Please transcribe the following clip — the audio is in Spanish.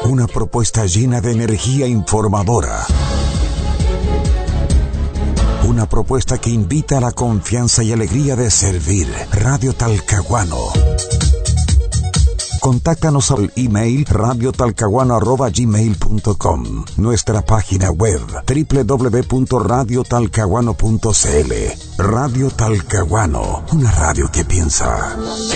Una propuesta llena de energía informadora. Una propuesta que invita a la confianza y alegría de servir. Radio Talcahuano. Contáctanos al email radiotalcahuano@gmail.com. Nuestra página web www.radiotalcahuano.cl. Radio Talcahuano, una radio que piensa.